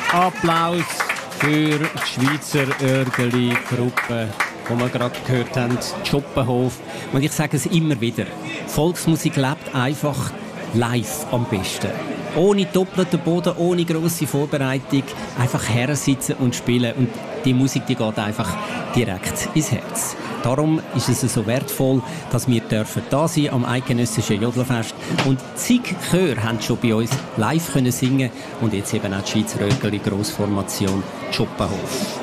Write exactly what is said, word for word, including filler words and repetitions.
Applaus für die Schweizer Örgeli-Gruppe, die wir gerade gehört haben, Schoppenhof. Und ich sage es immer wieder, Volksmusik lebt einfach live am besten. Ohne doppelten Boden, ohne grosse Vorbereitung, einfach hersitzen und spielen. Und die Musik, die geht einfach direkt ins Herz. Darum ist es so wertvoll, dass wir dürfen da sein am Eidgenössischen Jodlerfest. Und zig Chöre haben schon bei uns live können singen und jetzt eben auch die Schweizer Örgeli Grossformation Schoppenhof.